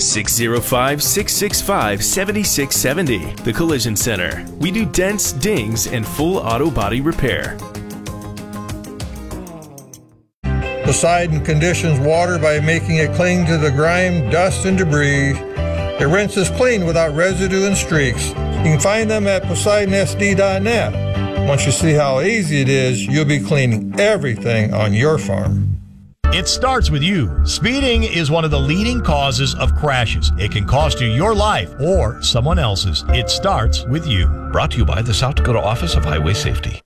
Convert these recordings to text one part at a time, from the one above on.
605-665-7670. The Collision Center. We do dents, dings, and full auto body repair. Poseidon conditions water by making it cling to the grime, dust, and debris. It rinses clean without residue and streaks. You can find them at PoseidonSD.net. Once you see how easy it is, you'll be cleaning everything on your farm. It starts with you. Speeding is one of the leading causes of crashes. It can cost you your life or someone else's. It starts with you. Brought to you by the South Dakota Office of Highway Safety.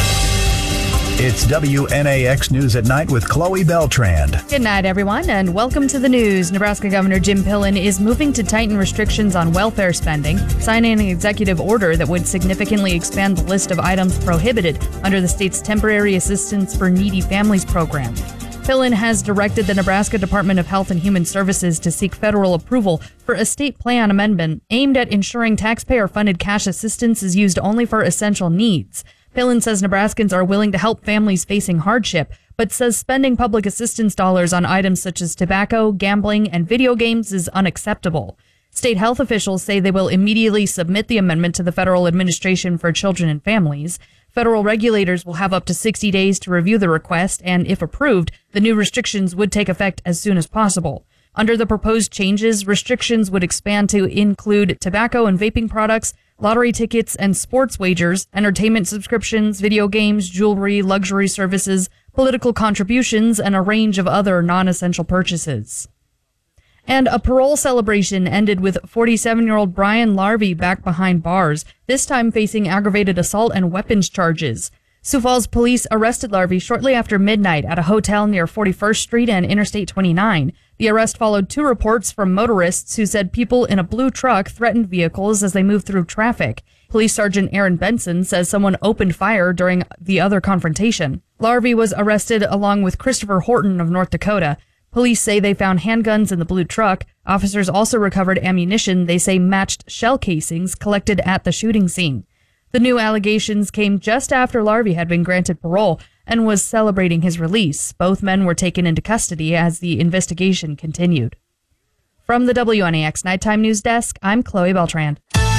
It's WNAX News at Night with Chloe Beltrand. Good night, everyone, and welcome to the news. Nebraska Governor Jim Pillen is moving to tighten restrictions on welfare spending, signing an executive order that would significantly expand the list of items prohibited under the state's Temporary Assistance for Needy Families program. Pillen has directed the Nebraska Department of Health and Human Services to seek federal approval for a state plan amendment aimed at ensuring taxpayer-funded cash assistance is used only for essential needs. Pillen says Nebraskans are willing to help families facing hardship, but says spending public assistance dollars on items such as tobacco, gambling, and video games is unacceptable. State health officials say they will immediately submit the amendment to the Federal Administration for Children and Families. Federal regulators will have up to 60 days to review the request, and if approved, the new restrictions would take effect as soon as possible. Under the proposed changes, restrictions would expand to include tobacco and vaping products, lottery tickets and sports wagers, entertainment subscriptions, video games, jewelry, luxury services, political contributions, and a range of other non-essential purchases. And a parole celebration ended with 47-year-old Brian Larvey back behind bars, this time facing aggravated assault and weapons charges. Sioux Falls police arrested Larvey shortly after midnight at a hotel near 41st Street and Interstate 29. The arrest followed 2 reports from motorists who said people in a blue truck threatened vehicles as they moved through traffic. Police Sergeant Aaron Benson says someone opened fire during the other confrontation. Larvey was arrested along with Christopher Horton of North Dakota. Police say they found handguns in the blue truck. Officers also recovered ammunition they say matched shell casings collected at the shooting scene. The new allegations came just after Larvey had been granted parole and was celebrating his release. Both men were taken into custody as the investigation continued. From the WNAX Nighttime News Desk, I'm Chloe Beltrand.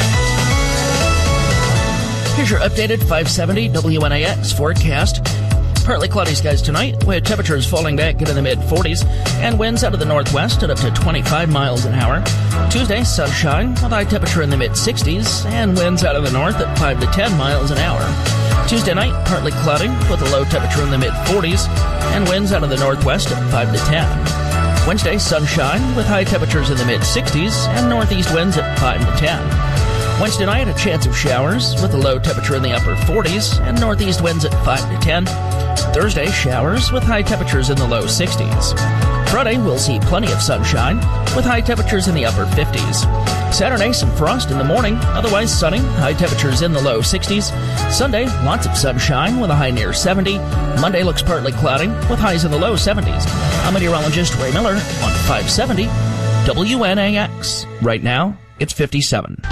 Here's your updated 570 WNAX forecast. Partly cloudy skies tonight, with temperatures falling back into the mid-40s, and winds out of the northwest at up to 25 miles an hour. Tuesday, sunshine, with high temperature in the mid-60s, and winds out of the north at 5 to 10 miles an hour. Tuesday night, partly cloudy, with a low temperature in the mid-40s, and winds out of the northwest at 5 to 10. Wednesday, sunshine, with high temperatures in the mid-60s, and northeast winds at 5 to 10. Wednesday night, a chance of showers, with a low temperature in the upper 40s, and northeast winds at 5 to 10. Thursday, showers with high temperatures in the low 60s. Friday, we'll see plenty of sunshine with high temperatures in the upper 50s. Saturday, some frost in the morning, otherwise sunny, high temperatures in the low 60s. Sunday, lots of sunshine with a high near 70. Monday looks partly cloudy with highs in the low 70s. I'm meteorologist Ray Miller on 570 WNAX. Right now, it's 57.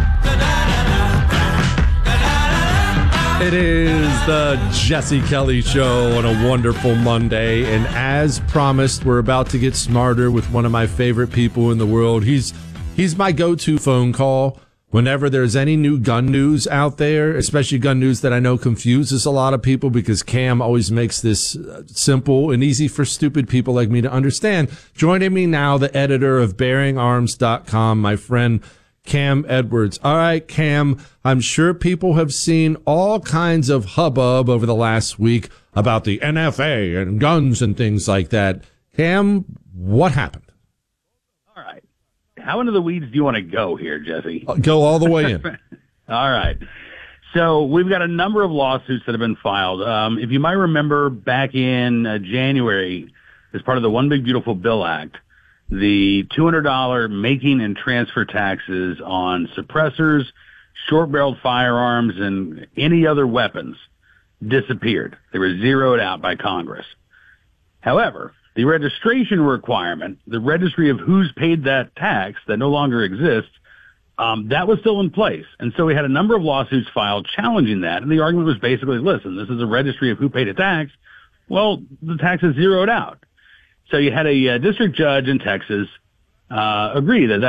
It is the Jesse Kelly Show on a wonderful Monday, and as promised, we're about to get smarter with one of my favorite people in the world. He's my go-to phone call whenever there's any new gun news out there, especially gun news that I know confuses a lot of people, because Cam always makes this simple and easy for stupid people like me to understand. Joining me now, the editor of BearingArms.com, my friend Cam Edwards. All right, Cam, I'm sure people have seen all kinds of hubbub over the last week about the NFA and guns and things like that. Cam, what happened? All right. How into the weeds do you want to go here, Jesse? Go all the way in. All right. So we've got a number of lawsuits that have been filed. If you might remember back in January, as part of the One Big Beautiful Bill Act, the $200 making and transfer taxes on suppressors, short-barreled firearms, and any other weapons disappeared. They were zeroed out by Congress. However, the registration requirement, the registry of who's paid that tax that no longer exists, that was still in place. And so we had a number of lawsuits filed challenging that. And the argument was basically, listen, this is a registry of who paid a tax. Well, the tax is zeroed out. So you had a district judge in Texas agree that